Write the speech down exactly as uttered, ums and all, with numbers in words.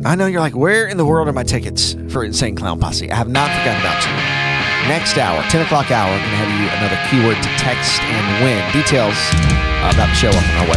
I know you're like, where in the world are my tickets for Insane Clown Posse? I have not forgotten about you. Next hour, ten o'clock hour, I'm going to have you another keyword to text and win. Details about the show up on our website.